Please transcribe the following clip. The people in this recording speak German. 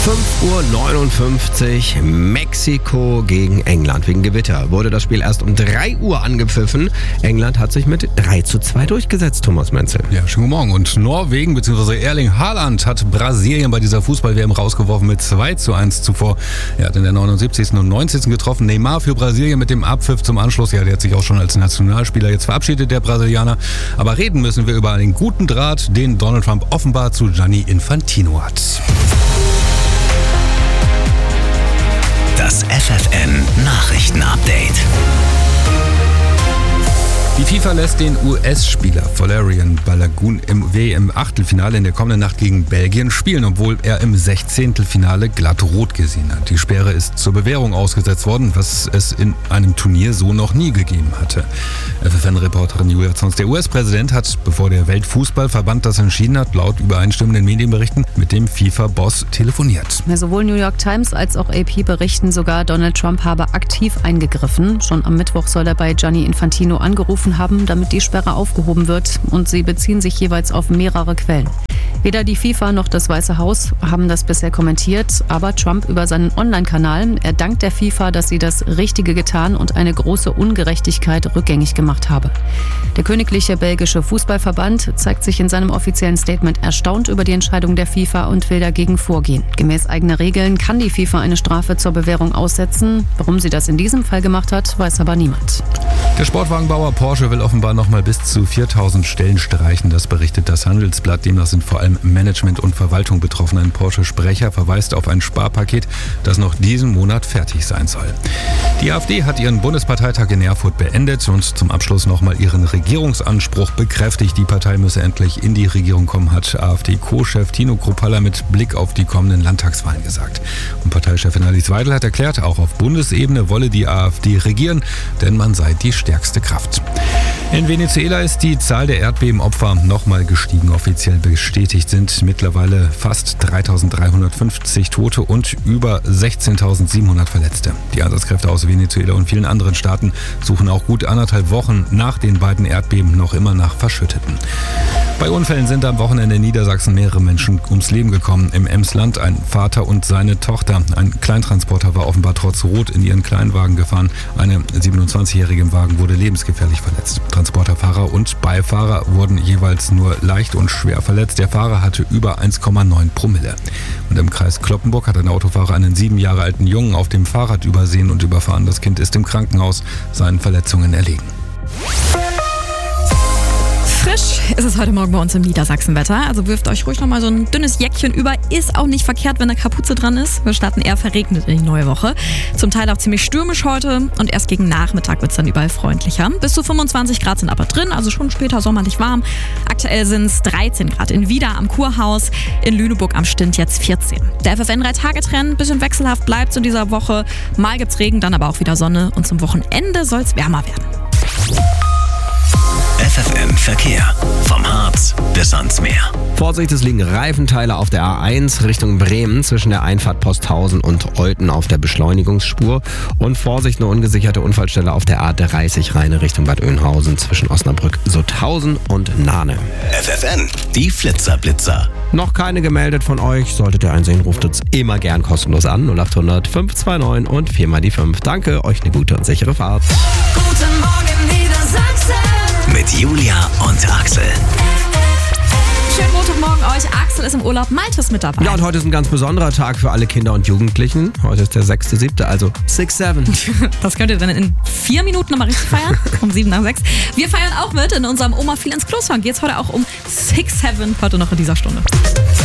5:59 Uhr, Mexiko gegen England. Wegen Gewitter wurde das Spiel erst um 3 Uhr angepfiffen. England hat sich mit 3:2 durchgesetzt, Thomas Menzel. Ja, schönen guten Morgen. Und Norwegen bzw. Erling Haaland hat Brasilien bei dieser Fußball-WM rausgeworfen mit 2:1 zuvor. Er hat in der 79. und 90. getroffen. Neymar für Brasilien mit dem Abpfiff zum Anschluss. Ja, der hat sich auch schon als Nationalspieler jetzt verabschiedet, der Brasilianer. Aber reden müssen wir über den guten Draht, den Donald Trump offenbar zu Gianni Infantino hat. Das FFN-Nachrichten-Update. Die FIFA lässt den US-Spieler Valerian Balogun im WM-Achtelfinale in der kommenden Nacht gegen Belgien spielen, obwohl er im 16. Finale glatt rot gesehen hat. Die Sperre ist zur Bewährung ausgesetzt worden, was es in einem Turnier so noch nie gegeben hatte. FFN-Reporterin Julia Zons, der US-Präsident hat, bevor der Weltfußballverband das entschieden hat, laut übereinstimmenden Medienberichten mit dem FIFA-Boss telefoniert. Sowohl New York Times als auch AP berichten sogar, Donald Trump habe aktiv eingegriffen. Schon am Mittwoch soll er bei Gianni Infantino angerufen haben, damit die Sperre aufgehoben wird, und sie beziehen sich jeweils auf mehrere Quellen. Weder die FIFA noch das Weiße Haus haben das bisher kommentiert, aber Trump über seinen Online-Kanal. Er dankt der FIFA, dass sie das Richtige getan und eine große Ungerechtigkeit rückgängig gemacht habe. Der Königliche Belgische Fußballverband zeigt sich in seinem offiziellen Statement erstaunt über die Entscheidung der FIFA und will dagegen vorgehen. Gemäß eigener Regeln kann die FIFA eine Strafe zur Bewährung aussetzen. Warum sie das in diesem Fall gemacht hat, weiß aber niemand. Der Sportwagenbauer Porsche will offenbar noch mal bis zu 4.000 Stellen streichen. Das berichtet das Handelsblatt. Demnach sind vor allem Management und Verwaltung betroffen. Ein Porsche-Sprecher verweist auf ein Sparpaket, das noch diesen Monat fertig sein soll. Die AfD hat ihren Bundesparteitag in Erfurt beendet und zum Abschluss nochmal ihren Regierungsanspruch bekräftigt. Die Partei müsse endlich in die Regierung kommen, hat AfD-Co-Chef Tino Kruppalla mit Blick auf die kommenden Landtagswahlen gesagt. Und Parteichefin Alice Weidel hat erklärt, auch auf Bundesebene wolle die AfD regieren, denn man sei die stärkste Kraft. In Venezuela ist die Zahl der Erdbebenopfer nochmal gestiegen. Offiziell bestätigt sind mittlerweile fast 3.350 Tote und über 16.700 Verletzte. Die Einsatzkräfte aus Venezuela und vielen anderen Staaten suchen auch gut 1,5 Wochen nach den beiden Erdbeben noch immer nach Verschütteten. Bei Unfällen sind am Wochenende in Niedersachsen mehrere Menschen ums Leben gekommen. Im Emsland ein Vater und seine Tochter. Ein Kleintransporter war offenbar trotz Rot in ihren Kleinwagen gefahren. Eine 27-Jährige im Wagen wurde lebensgefährlich verletzt. Transporterfahrer und Beifahrer wurden jeweils nur leicht und schwer verletzt. Der Fahrer hatte über 1,9 Promille. Und im Kreis Cloppenburg hat ein Autofahrer einen 7 Jahre alten Jungen auf dem Fahrrad übersehen und überfahren. Das Kind ist im Krankenhaus, seinen Verletzungen erlegen. Frisch ist es heute Morgen bei uns im Niedersachsenwetter. Also wirft euch ruhig nochmal so ein dünnes Jäckchen über. Ist auch nicht verkehrt, wenn eine Kapuze dran ist. Wir starten eher verregnet in die neue Woche. Zum Teil auch ziemlich stürmisch heute. Und erst gegen Nachmittag wird es dann überall freundlicher. Bis zu 25 Grad sind aber drin, also schon später sommerlich warm. Aktuell sind es 13 Grad in Wieder am Kurhaus. In Lüneburg am Stint jetzt 14. Der FFN 3-Tage-Trend, bisschen wechselhaft bleibt in dieser Woche. Mal gibt's Regen, dann aber auch wieder Sonne. Und zum Wochenende soll es wärmer werden. FFN Verkehr. Vom Harz bis ans Meer. Vorsicht, es liegen Reifenteile auf der A1 Richtung Bremen zwischen der Einfahrt Posthausen und Olten auf der Beschleunigungsspur. Und Vorsicht, eine ungesicherte Unfallstelle auf der A30 Rheine Richtung Bad Oeynhausen zwischen Osnabrück, Sutthausen und Nahne. FFN, die Flitzer-Blitzer. Noch keine gemeldet von euch? Solltet ihr einsehen, ruft uns immer gern kostenlos an. 0800 529 und 4 mal die 5. Danke, euch eine gute und sichere Fahrt. Guten Morgen Niedersachsen. Mit Julia und Axel. Schönen Montagmorgen euch. Axel ist im Urlaub, Malte ist mit dabei. Ja, und heute ist ein ganz besonderer Tag für alle Kinder und Jugendlichen. Heute ist der 6.7., also 6-7. Das könnt ihr dann in 4 Minuten nochmal richtig feiern, um 7 nach 6. Wir feiern auch mit in unserem Oma viel ins Klo Song. Geht's heute auch um 6-7, heute noch in dieser Stunde.